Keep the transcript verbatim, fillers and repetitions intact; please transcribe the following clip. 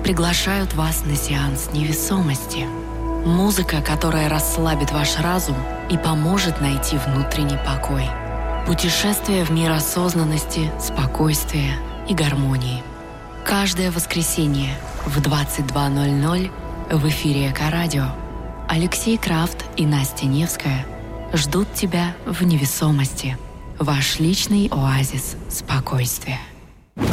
приглашают вас на сеанс невесомости. Музыка, которая расслабит ваш разум и поможет найти внутренний покой. Путешествие в мир осознанности, спокойствия и гармонии. Каждое воскресенье в двадцать два ноль ноль в эфире Эко-радио Алексей Крафт и Настя Невская ждут тебя в невесомости. Ваш личный оазис спокойствия.